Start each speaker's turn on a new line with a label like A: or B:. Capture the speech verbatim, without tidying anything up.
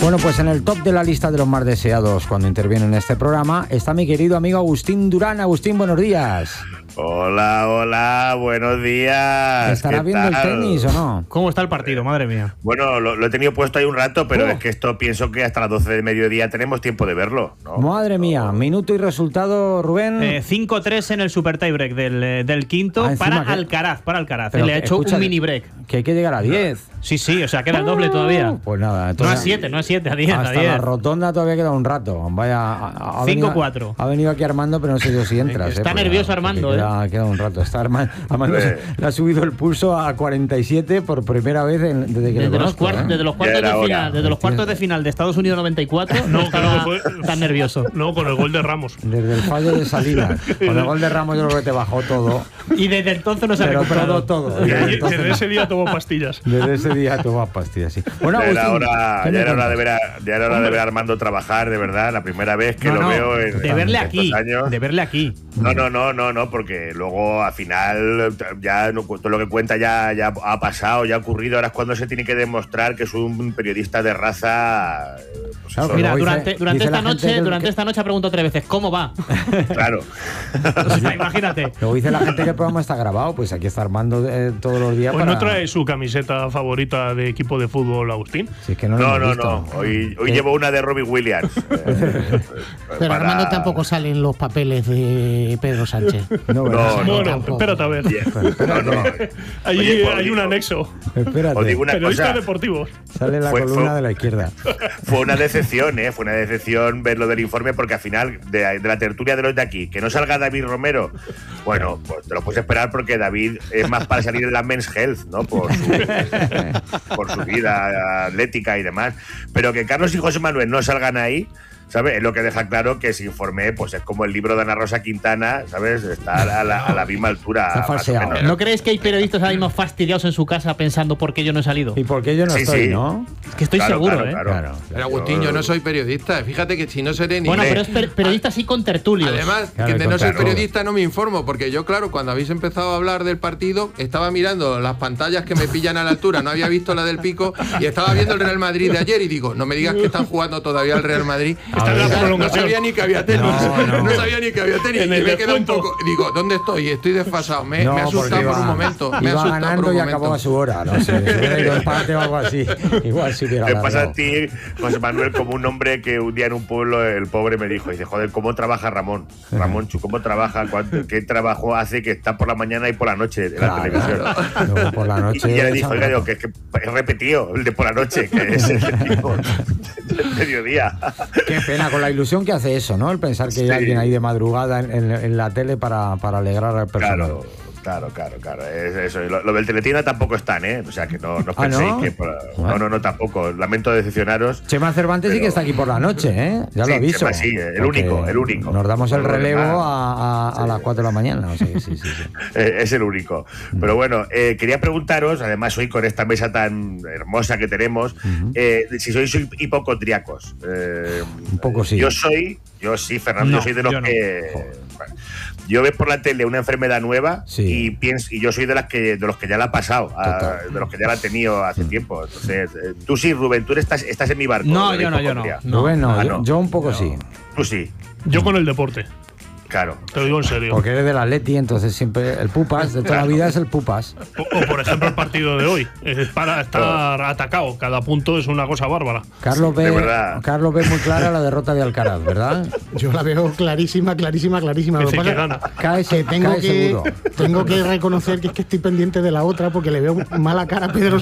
A: Bueno, pues en el top de la lista de los más deseados cuando interviene en este programa está mi querido amigo Agustín Durán. Agustín, buenos días.
B: Hola, hola, buenos días.
A: ¿Estará viendo
B: tal?
A: el tenis o no?
C: ¿Cómo está el partido? Madre mía.
B: Bueno, lo, lo he tenido puesto ahí un rato, pero
A: Oh.
B: es que esto pienso que hasta las doce de mediodía tenemos tiempo de verlo, ¿no?
A: Madre mía, minuto y resultado, Rubén.
C: Eh, cinco tres en el super tiebreak del, eh, del quinto
A: Ah, encima
C: para
A: que-
C: Alcaraz. Para Alcaraz.
A: Pero
C: Le ha
A: que-
C: hecho
A: escucha,
C: un mini break.
A: Que hay que llegar a diez.
C: Sí, sí, o sea, queda el doble todavía.
A: Pues nada,
C: No
A: entonces,
C: a siete, no a siete, a diez, a
A: hasta la
C: diez.
A: rotonda todavía queda un rato. Vaya, ha- ha
C: cinco
A: venido-
C: cuatro.
A: Ha venido aquí Armando, pero no sé yo si entras.
C: Está
A: eh, porque-
C: nervioso
A: porque
C: Armando,
A: queda, queda un rato. Está Armando, Armando
B: Eh.
A: le ha subido el pulso a cuarenta y siete por primera vez en- desde que
C: Desde
A: lo
C: los,
A: conozco.
C: cuart-
A: ¿eh?
C: desde los cuartos
B: Ya era
C: de
B: hora.
C: final, desde los cuartos de final de Estados Unidos noventa y cuatro, no
D: No,
C: estaba
D: creo que fue-
C: tan nervioso.
D: No, con el gol de Ramos.
A: Desde el fallo de Salinas. Con el gol de Ramos yo creo que te bajó todo.
C: Y desde entonces no se ha
A: Pero
C: recuperado.
A: todo, todo.
D: Y
A: Desde
D: allí-
A: entonces-
D: desde ese día tomó pastillas.
A: Desde ese día tomas pastillas, sí. Bueno,
B: Ya era
A: Agustín,
B: hora,
A: ¿qué me
B: ya era hora de
A: cuentas?
B: ver a, ya era hora de ver a Armando trabajar, de verdad. La primera vez que
C: No,
B: lo
C: no,
B: veo en,
C: de verle
B: en
C: aquí,
B: estos años.
C: de verle aquí.
B: No, no, no, no, no, porque luego al final ya no, todo lo que cuenta ya, ya ha pasado, ya ha ocurrido. Ahora es cuando se tiene que demostrar que es un periodista de raza. eh, Pues
A: Claro,
B: eso,
C: Mira,
A: luego dice-
C: durante, durante
A: dice la
C: esta
A: gente
C: noche,
A: que-
C: durante
A: que-
C: esta noche ha preguntado tres veces ¿cómo va?
B: claro.
C: O sea, imagínate.
A: Luego dice la gente que el programa está grabado, pues aquí está Armando eh, todos los días
D: Pues
A: para...
D: no trae su camiseta favorita de equipo de fútbol, Agustín.
A: Si es que no, lo
B: No,
A: hemos
B: no,
A: visto.
B: no. Hoy, hoy
A: ¿Qué?
B: llevo una de Robbie Williams. eh,
E: Pero
B: para-
E: Armando tampoco sale en los papeles de Pedro Sánchez.
A: No, ¿verdad?
B: No, no,
D: Bueno,
E: tampoco.
D: espérate a ver.
B: No, no.
D: Allí
B: Oye, pues,
D: hay
B: digo-
D: un anexo.
A: Espérate,
B: Os digo una
D: Periodistas
B: cosa.
D: deportivos.
A: sale la
B: Fue-
A: columna
B: fue-
A: de la izquierda.
B: Fue una decepción, ¿eh? Fue una decepción ver lo del informe porque al final de, de la tertulia de los de aquí, que no salga David Romero, bueno, pues te lo puedes esperar porque David es más para salir de la Men's Health, ¿no? Por su, por su vida atlética y demás. Pero que Carlos y José Manuel no salgan ahí, ¿sabes? Es lo que deja claro que ese informe pues es como el libro de Ana Rosa Quintana, ¿sabes? Está a la, a la misma altura.
A: Está
B: más o
A: falseado.
B: menos.
C: ¿No creéis que hay periodistas ahí más fastidiados en su casa pensando por qué yo no he salido?
A: ¿Y por qué yo no
B: Sí,
A: estoy,
B: sí.
A: no?
C: Es que estoy
B: Claro,
C: seguro,
B: claro,
C: ¿eh?
B: claro.
A: Claro.
F: Pero Agustín, yo no soy periodista. Fíjate que si no seré ni
C: Bueno,
F: ley.
C: pero es per- periodista sí con tertulios.
F: Además,
A: Claro,
F: que de no ser
A: claro.
F: periodista no me informo, porque yo, claro, cuando habéis empezado a hablar del partido, estaba mirando las pantallas que me pillan a la altura, no había visto la del Pico, y estaba viendo el Real Madrid de ayer, y digo, no me digas que están jugando todavía el Real Madrid.
D: Está en la
F: Ya, no
D: prolongación.
F: sabía ni que había tenis,
A: No,
F: no,
A: no.
F: sabía ni que había tenis,
D: En
F: y
D: el
F: me he quedado un
D: descuento.
F: poco, digo, ¿dónde estoy? Estoy desfasado, me,
A: No,
F: me he asustado
A: porque
F: por un
A: iba-
F: momento, me he
A: iba
F: asustado por
A: ganando
F: un
A: y
F: momento.
A: acabó a su hora. No sé, si hubiera ido empate o algo así. Igual si hubiera
B: ¿Qué pasa
A: alargado.
B: a ti, José Manuel, como un hombre que un día en un pueblo el pobre me dijo, dice, joder, ¿cómo trabaja Ramón? Ramón Chu, ¿cómo trabaja? ¿Cuánto- ¿Qué trabajo hace que está por la mañana y por la noche en la
A: Claro,
B: televisión?
A: claro. Luego por la
B: Y
A: noche.
B: ya le dijo,
A: echan
B: oiga, digo,
A: rato.
B: que es que es repetido, el de por la noche, que es el tipo del mediodía.
A: Qué pena, con la ilusión que hace eso, ¿no? El pensar que hay
B: Sí.
A: alguien ahí de madrugada en, en- en la tele para, para alegrar al personal.
B: Claro, claro, claro, claro. Es eso. Y Lo, lo del Teletina tampoco están, ¿eh? O sea, que no, no
A: Ah,
B: penséis
A: ¿no?
B: que... por-
A: Bueno.
B: No, no, no, tampoco. Lamento decepcionaros.
A: Chema Cervantes sí
B: Pero-
A: que está aquí por la noche, ¿eh? Ya
B: Sí,
A: lo aviso.
B: Chema sí, el
A: Porque
B: único, el único.
A: Nos damos el
B: Por lo
A: relevo
B: demás,
A: a, a- a las cuatro de la mañana. O sea, que sí, sí, sí.
B: Eh, es el único. Pero bueno, eh, quería preguntaros, además hoy con esta mesa tan hermosa que tenemos, eh, si sois hipocondriacos. Eh,
A: Un poco sí.
B: Yo soy, yo sí, Fernando,
C: No,
B: yo soy de los
C: yo no.
B: que... bueno, yo veo por la tele una enfermedad nueva
A: Sí.
B: y pienso y yo soy de las que de los que ya la ha pasado, a-
A: Total.
B: de los que ya la ha tenido hace tiempo. Entonces, eh, tú sí, Rubén, tú estás, estás en mi barco.
C: No,
B: de la
C: yo no, yo no.
B: hipocondria.
C: No.
A: Rubén, no,
B: Ah,
A: yo,
B: no.
A: yo un poco sí.
B: Tú sí,
D: Yo con el deporte.
B: claro.
D: Te lo digo en serio.
A: Porque eres del Atleti, entonces siempre el Pupas, de toda la vida es el Pupas.
D: O, o, por ejemplo, el partido de hoy. Es para estar atacado. Cada punto es una cosa bárbara.
A: Carlos
B: de
A: ve,
B: verdad.
A: Carlos ve muy clara la derrota de Alcaraz, ¿verdad?
E: Yo la veo clarísima, clarísima, clarísima. Lo
D: Dice
E: que
D: que
E: pasa-
D: gana.
A: Cae,
E: que tengo
A: cae
E: que
A: seguro.
E: tengo que reconocer que es que estoy pendiente de la otra porque le veo mala cara a Pedro